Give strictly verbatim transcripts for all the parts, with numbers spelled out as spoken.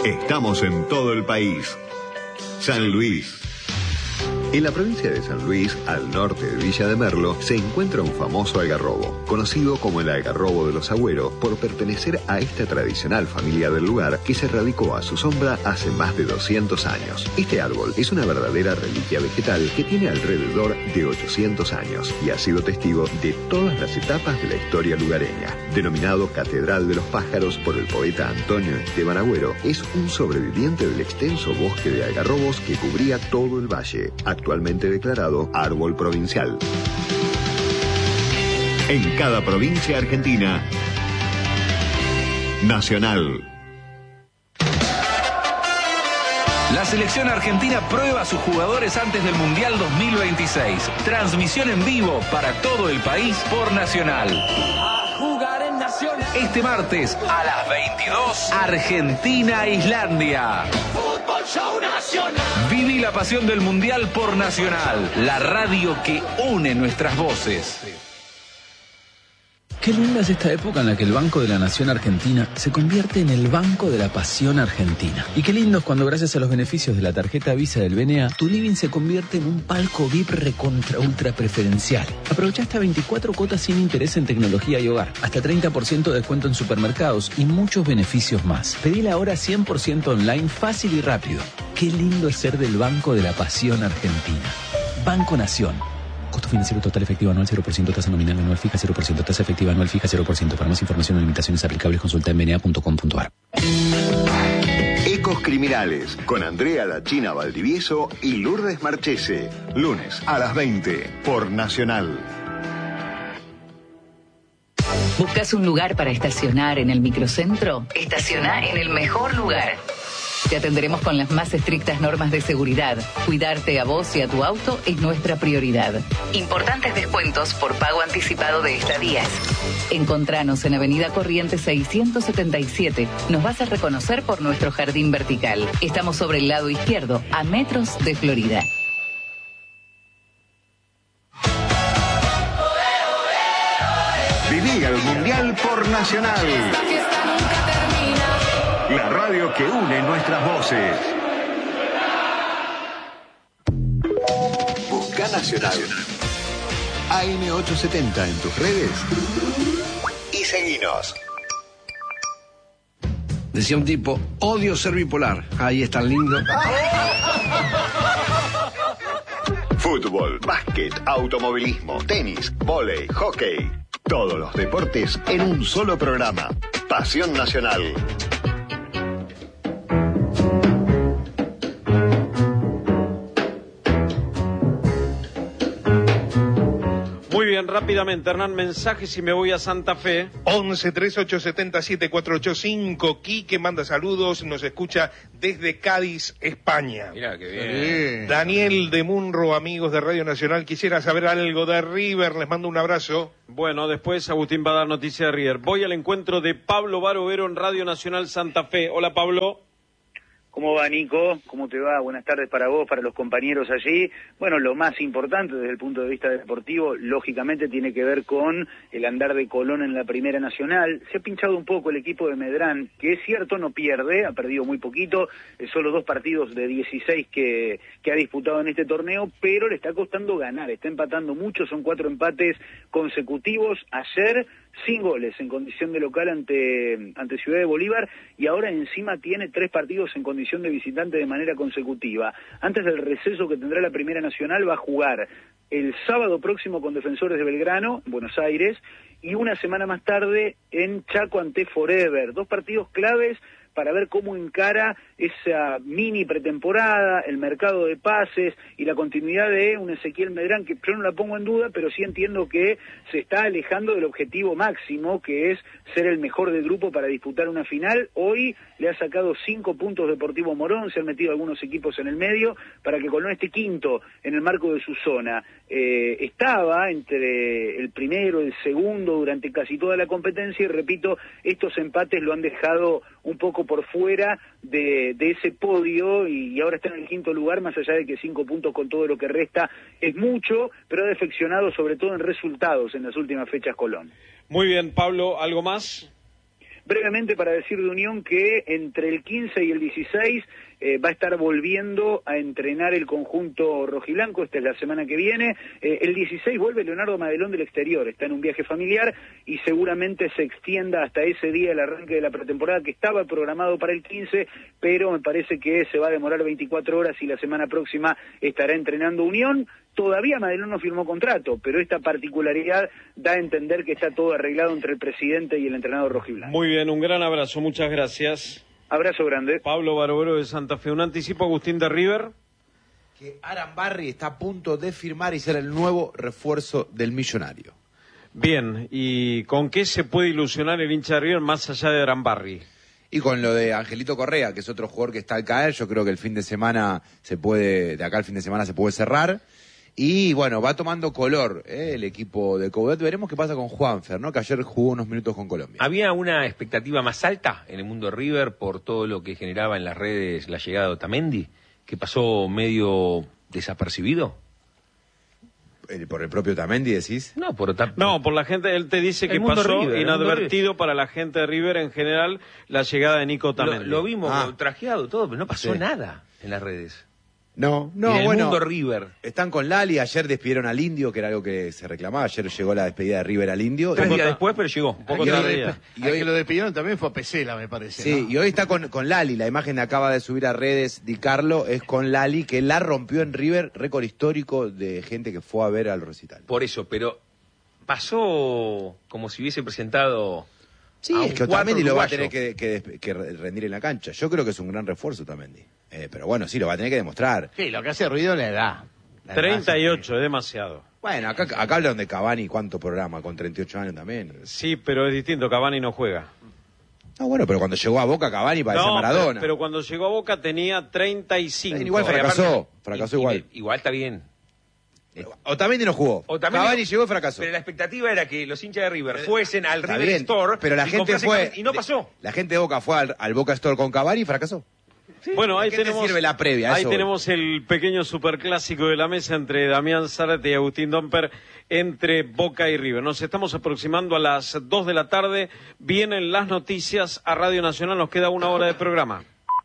Estamos en todo el país. San Luis. En la provincia de San Luis, al norte de Villa de Merlo, se encuentra un famoso algarrobo, conocido como el algarrobo de los Agüeros, por pertenecer a esta tradicional familia del lugar que se radicó a su sombra hace más de doscientos años. Este árbol es una verdadera reliquia vegetal que tiene alrededor de ochocientos años y ha sido testigo de todas las etapas de la historia lugareña. Denominado Catedral de los Pájaros por el poeta Antonio Esteban Agüero, es un sobreviviente del extenso bosque de algarrobos que cubría todo el valle, actualmente declarado árbol provincial. En cada provincia argentina, Nacional. La selección argentina prueba a sus jugadores antes del Mundial dos mil veintiséis. Transmisión en vivo para todo el país por Nacional. Este martes a las veintidós, Argentina-Islandia. Fútbol Show Nacional. Viví la pasión del Mundial por Nacional, la radio que une nuestras voces. Qué linda es esta época en la que el Banco de la Nación Argentina se convierte en el Banco de la Pasión Argentina. Y qué lindo es cuando, gracias a los beneficios de la tarjeta Visa del B N A, tu living se convierte en un palco V I P recontra ultra preferencial. Aprovecha hasta veinticuatro cuotas sin interés en tecnología y hogar, hasta treinta por ciento de descuento en supermercados y muchos beneficios más. Pedila ahora cien por ciento online, fácil y rápido. Qué lindo es ser del Banco de la Pasión Argentina. Banco Nación. Costo financiero total efectivo anual cero por ciento, tasa nominal anual fija cero por ciento, tasa efectiva anual fija cero por ciento. Para más información o limitaciones aplicables, consulta en b n a punto com punto a r. Ecos Criminales, con Andrea La China Valdivieso y Lourdes Marchese. Lunes a las veinte, por Nacional. ¿Buscas un lugar para estacionar en el microcentro? Estaciona en el mejor lugar. Te atenderemos con las más estrictas normas de seguridad. Cuidarte a vos y a tu auto es nuestra prioridad. Importantes descuentos por pago anticipado de estadías. Encontranos en Avenida Corrientes seiscientos setenta y siete. Nos vas a reconocer por nuestro jardín vertical. Estamos sobre el lado izquierdo, a metros de Florida. Viví el Mundial por Nacional. La radio que une nuestras voces. Busca Nacional. A M ochocientos setenta en tus redes. Y seguinos. Decía un tipo, odio ser bipolar. Ahí es tan lindo. Fútbol, básquet, automovilismo, tenis, vóley, hockey. Todos los deportes en un solo programa. Pasión Nacional. Muy bien, rápidamente, Hernán, mensajes y me voy a Santa Fe. once, treinta y ocho, setenta y siete, cuatrocientos ochenta y cinco. Quique manda saludos, nos escucha desde Cádiz, España. Mirá, qué bien. Sí. Daniel de Munro, amigos de Radio Nacional, quisiera saber algo de River, les mando un abrazo. Bueno, después Agustín va a dar noticia de River. Voy al encuentro de Pablo Barovero en Radio Nacional Santa Fe. Hola, Pablo. ¿Cómo va, Nico? ¿Cómo te va? Buenas tardes para vos, para los compañeros allí. Bueno, lo más importante desde el punto de vista deportivo, lógicamente, tiene que ver con el andar de Colón en la Primera Nacional. Se ha pinchado un poco el equipo de Medrán, que es cierto, no pierde, ha perdido muy poquito, eh, solo dos partidos de dieciséis que, que ha disputado en este torneo, pero le está costando ganar, está empatando mucho, son cuatro empates consecutivos. Ayer, sin goles en condición de local ante, ante Ciudad de Bolívar, y ahora encima tiene tres partidos en condición de visitante de manera consecutiva. Antes del receso que tendrá la Primera Nacional, va a jugar el sábado próximo con Defensores de Belgrano, Buenos Aires, y una semana más tarde en Chaco ante Forever. Dos partidos claves para ver cómo encara esa mini pretemporada, el mercado de pases y la continuidad de un Ezequiel Medrán, que yo no la pongo en duda, pero sí entiendo que se está alejando del objetivo máximo, que es ser el mejor del grupo para disputar una final. Hoy le ha sacado cinco puntos Deportivo Morón, se han metido algunos equipos en el medio, para que Colón esté quinto en el marco de su zona. Eh, estaba entre el primero y el segundo durante casi toda la competencia, y repito, estos empates lo han dejado un poco por fuera de, de ese podio, y, y ahora está en el quinto lugar, más allá de que cinco puntos con todo lo que resta es mucho, pero ha defeccionado sobre todo en resultados en las últimas fechas Colón. Muy bien, Pablo, ¿algo más? brevemente para decir de Unión que entre el quince y el dieciséis eh, va a estar volviendo a entrenar el conjunto rojiblanco, esta es la semana que viene. Eh, el dieciséis vuelve Leonardo Madelón del exterior, está en un viaje familiar y seguramente se extienda hasta ese día el arranque de la pretemporada que estaba programado para el quince, pero me parece que se va a demorar veinticuatro horas y la semana próxima estará entrenando Unión. Todavía Madelón no firmó contrato, pero esta particularidad da a entender que está todo arreglado entre el presidente y el entrenador rojiblanco. Muy bien, un gran abrazo, muchas gracias. Abrazo grande. Pablo Barovero de Santa Fe. Un anticipo, Agustín de River. Que Arambarri está a punto de firmar y ser el nuevo refuerzo del Millonario. Bien, ¿y con qué se puede ilusionar el hincha de River más allá de Arambarri? Y con lo de Angelito Correa, que es otro jugador que está al caer, yo creo que el fin de semana se puede, de acá al fin de semana se puede cerrar. Y bueno, va tomando color ¿eh? el equipo de Coudet. Veremos qué pasa con Juanfer, ¿no? Que ayer jugó unos minutos con Colombia. ¿Había una expectativa más alta en el mundo de River por todo lo que generaba en las redes la llegada de Otamendi, que pasó medio desapercibido? ¿El, ¿Por el propio Otamendi decís? No, por Otamendi. No, por la gente, él te dice que pasó River, inadvertido para la gente de River en general la llegada de Nico Otamendi. Lo, lo vimos ah. trajeado todo, pero no pasó sí. nada en las redes. No, no, en el bueno, mundo River. Están con Lali, ayer despidieron al Indio, que era algo que se reclamaba, ayer llegó la despedida de River al Indio. Tres y días después, pero llegó. Un poco tardía. Y hoy que lo despidieron también fue a Pesela, me parece. Sí, ¿no? y hoy está con, con Lali, la imagen que acaba de subir a redes Di Carlo es con Lali, que la rompió en River, récord histórico de gente que fue a ver al recital. Por eso, pero pasó como si hubiese presentado... Sí, es que Otamendi lo va a tener que, que, que rendir en la cancha. Yo creo que es un gran refuerzo Otamendi. Eh, pero bueno, sí, lo va a tener que demostrar. Sí, lo que hace ruido es la edad. La treinta y ocho, es demasiado. Bueno, acá, acá hablan de Cavani, ¿cuánto programa? Con treinta y ocho años también. Sí, pero es distinto, Cavani no juega. No, bueno, pero cuando llegó a Boca Cavani parecía no, Maradona. Pero, pero cuando llegó a Boca tenía treinta y cinco. Igual fracasó, fracasó y, igual. Y, igual está bien. Otamendi no jugó. Otamendi Cavani no, llegó y fracasó. Pero la expectativa era que los hinchas de River fuesen al Está River bien, Store. pero la gente fue y no pasó. La gente de Boca fue al, al Boca Store con Cavani y fracasó. Sí. Bueno, ahí ¿Qué tenemos, te sirve la previa? ahí Eso tenemos voy. el pequeño superclásico de la mesa entre Damián Zárate y Agustín Domper entre Boca y River. Nos estamos aproximando a las dos de la tarde. Vienen las noticias a Radio Nacional. Nos queda una hora de programa.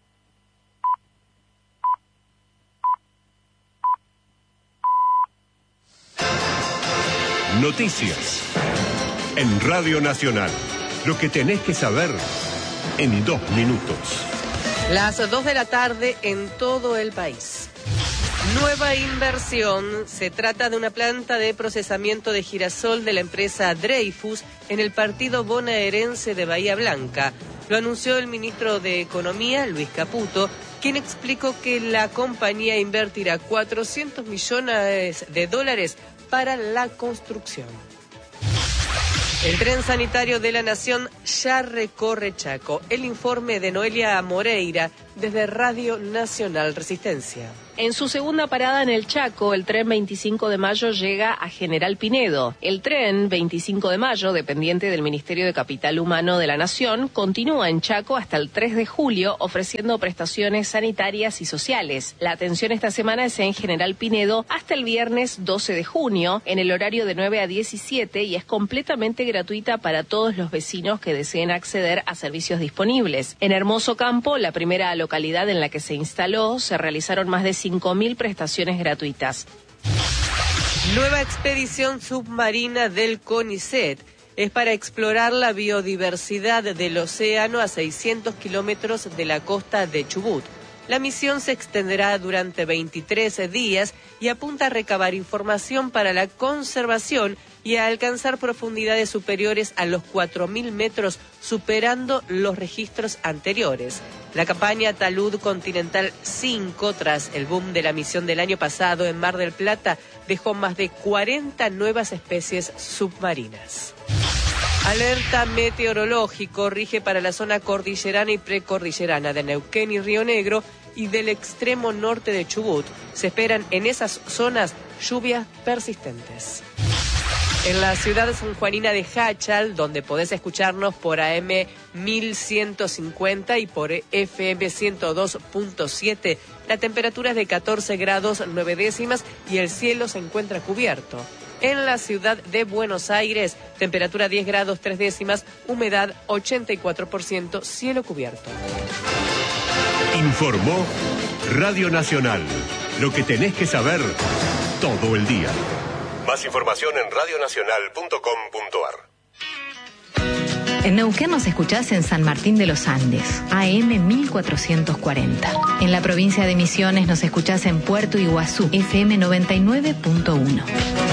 Noticias en Radio Nacional. Lo que tenés que saber en dos minutos. Las dos de la tarde en todo el país. Nueva inversión. Se trata de una planta de procesamiento de girasol de la empresa Dreyfus en el partido bonaerense de Bahía Blanca. Lo anunció el ministro de Economía, Luis Caputo, quien explicó que la compañía invertirá cuatrocientos millones de dólares para la construcción. El tren sanitario de la Nación ya recorre Chaco. El informe de Noelia Moreira desde Radio Nacional Resistencia. En su segunda parada en el Chaco, el tren veinticinco de mayo llega a General Pinedo. El tren veinticinco de mayo, dependiente del Ministerio de Capital Humano de la Nación, continúa en Chaco hasta el tres de julio, ofreciendo prestaciones sanitarias y sociales. La atención esta semana es en General Pinedo hasta el viernes doce de junio, en el horario de nueve a diecisiete, y es completamente gratuita para todos los vecinos que deseen acceder a servicios disponibles. En Hermoso Campo, la primera localidad en la que se instaló, se realizaron más de cinco mil prestaciones gratuitas. Nueva expedición submarina del CONICET. Es para explorar la biodiversidad del océano a seiscientos kilómetros de la costa de Chubut. La misión se extenderá durante veintitrés días y apunta a recabar información para la conservación y a alcanzar profundidades superiores a los cuatro mil metros, superando los registros anteriores. La campaña Talud Continental cinco, tras el boom de la misión del año pasado en Mar del Plata, dejó más de cuarenta nuevas especies submarinas. Alerta meteorológico rige para la zona cordillerana y precordillerana de Neuquén y Río Negro y del extremo norte de Chubut. Se esperan en esas zonas lluvias persistentes. En la ciudad sanjuanina de Jáchal, donde podés escucharnos por A M mil ciento cincuenta y por F M ciento dos punto siete, la temperatura es de catorce grados nueve décimas y el cielo se encuentra cubierto. En la ciudad de Buenos Aires, temperatura diez grados tres décimas, humedad ochenta y cuatro por ciento, cielo cubierto. Informó Radio Nacional. Lo que tenés que saber todo el día. Más información en radionacional punto com punto ar. En Neuquén nos escuchás en San Martín de los Andes, A M mil cuatrocientos cuarenta. En la provincia de Misiones nos escuchás en Puerto Iguazú, F M noventa y nueve punto uno.